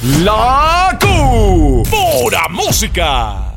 La Q. Pura música.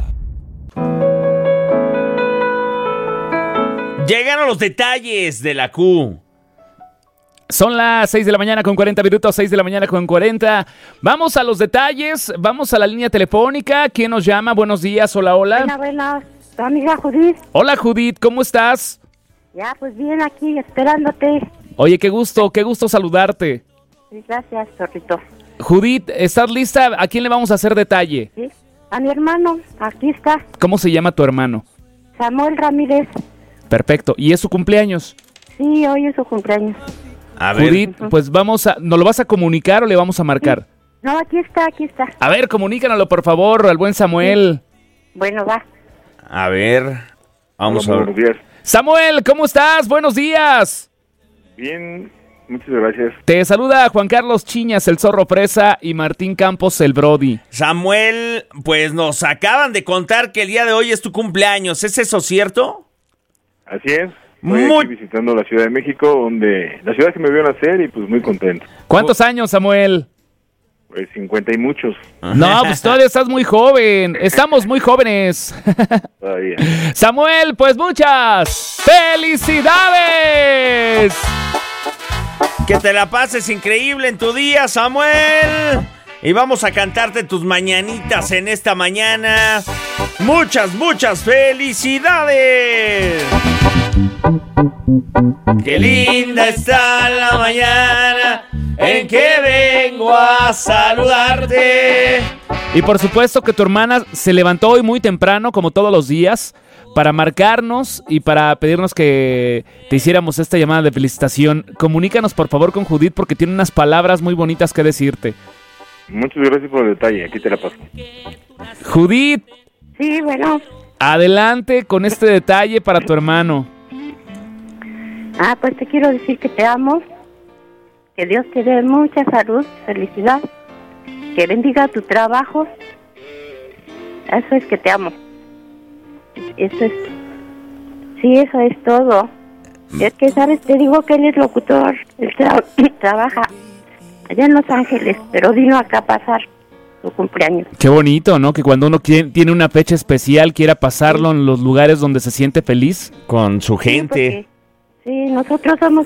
Llegaron los detalles de la Q. Son las 6 de la mañana con 40 minutos, 6 de la mañana con 40. Vamos a los detalles, vamos a la línea telefónica. ¿Quién nos llama? Buenos días, hola, hola. Buenas, tu amiga Judith. Hola, Judith, ¿cómo estás? Ya, pues bien, aquí esperándote. Oye, qué gusto saludarte. Sí, gracias, zorrito. Judith, ¿estás lista? ¿A quién le vamos a hacer detalle? Sí, a mi hermano, aquí está. ¿Cómo se llama tu hermano? Samuel Ramírez. Perfecto, ¿y es su cumpleaños? Sí, hoy es su cumpleaños. A ver. Judith, pues ¿nos lo vas a comunicar o le vamos a marcar? Sí. No, aquí está. A ver, comunícanoslo, por favor, al buen Samuel. Sí. Bueno, va. A ver, vamos a ver. Buenos días. Samuel, ¿cómo estás? Buenos días. Bien, muchas gracias. Te saluda Juan Carlos Chiñas, el Zorro Fresa, y Martín Campos, el Brody. Samuel, pues nos acaban de contar que el día de hoy es tu cumpleaños. ¿Es eso cierto? Así es. Estoy aquí visitando la Ciudad de México, la ciudad que me vio nacer, y pues muy contento. ¿Cuántos años, Samuel? Pues 50 y muchos No, pues todavía estás muy joven. Estamos muy jóvenes. todavía. Samuel, pues muchas felicidades. Que te la pases increíble en tu día, Samuel. Y vamos a cantarte tus mañanitas en esta mañana. Muchas, muchas felicidades. Qué linda está la mañana en que vengo a saludarte. Y por supuesto que tu hermana se levantó hoy muy temprano, como todos los días, para marcarnos y para pedirnos que te hiciéramos esta llamada de felicitación. Comunícanos por favor con Judith porque tiene unas palabras muy bonitas que decirte. Muchas gracias por el detalle, aquí te la paso. Judith. Sí, bueno. Adelante con este detalle para tu hermano. Pues te quiero decir que te amo. Que Dios te dé mucha salud, felicidad. Que bendiga tu trabajo. Eso es que te amo. Eso es. Sí, eso es todo. Es que, ¿sabes? Te digo que él es locutor. Él trabaja allá en Los Ángeles, pero vino acá a pasar su cumpleaños. Qué bonito, ¿no? Que cuando uno tiene una fecha especial, quiera pasarlo en los lugares donde se siente feliz. Con su gente. Sí, nosotros somos